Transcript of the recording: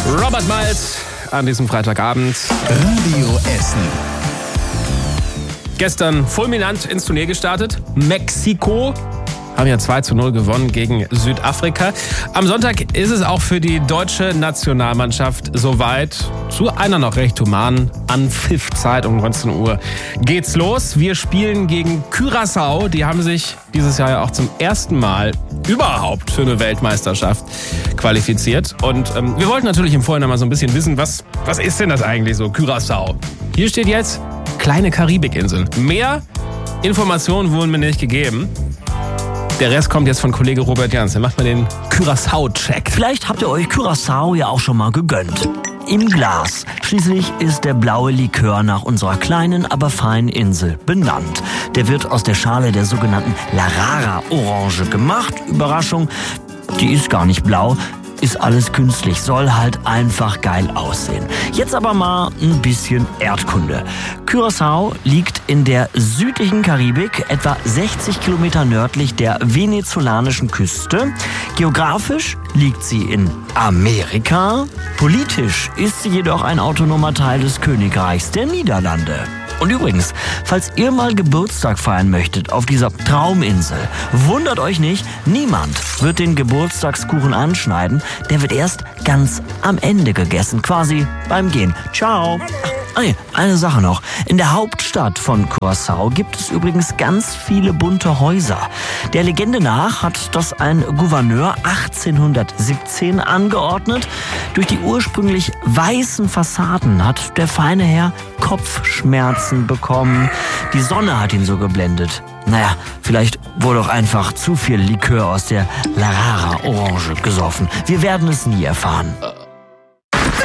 Robert Miles an diesem Freitagabend. Radio Essen. Gestern fulminant ins Turnier gestartet. Mexiko haben ja 2:0 gewonnen gegen Südafrika. Am Sonntag ist es auch für die deutsche Nationalmannschaft soweit. Zu einer noch recht humanen Anpfiffzeit um 19 Uhr geht's los. Wir spielen gegen Curaçao. Die haben sich dieses Jahr ja auch zum ersten Mal überhaupt für eine Weltmeisterschaft qualifiziert. Und wir wollten natürlich im Vorhinein mal so ein bisschen wissen, was ist denn das eigentlich so, Curaçao? Hier steht jetzt kleine Karibikinsel. Mehr Informationen wurden mir nicht gegeben. Der Rest kommt jetzt von Kollege Robert Jans. Der macht mal den Curaçao-Check. Vielleicht habt ihr euch Curaçao ja auch schon mal gegönnt. Im Glas. Schließlich ist der blaue Likör nach unserer kleinen, aber feinen Insel benannt. Der wird aus der Schale der sogenannten Larara-Orange gemacht. Überraschung, die ist gar nicht blau. Ist alles künstlich, soll halt einfach geil aussehen. Jetzt aber mal ein bisschen Erdkunde. Curaçao liegt in der südlichen Karibik, etwa 60 Kilometer nördlich der venezolanischen Küste. Geografisch liegt sie in Amerika. Politisch ist sie jedoch ein autonomer Teil des Königreichs der Niederlande. Und übrigens, falls ihr mal Geburtstag feiern möchtet auf dieser Trauminsel, wundert euch nicht, niemand wird den Geburtstagskuchen anschneiden. Der wird erst ganz am Ende gegessen, quasi beim Gehen. Ciao. Eine Sache noch. In der Hauptstadt von Curaçao gibt es übrigens ganz viele bunte Häuser. Der Legende nach hat das ein Gouverneur 1817 angeordnet. Durch die ursprünglich weißen Fassaden hat der feine Herr Kopfschmerzen bekommen. Die Sonne hat ihn so geblendet. Naja, vielleicht wurde auch einfach zu viel Likör aus der Larara-Orange gesoffen. Wir werden es nie erfahren.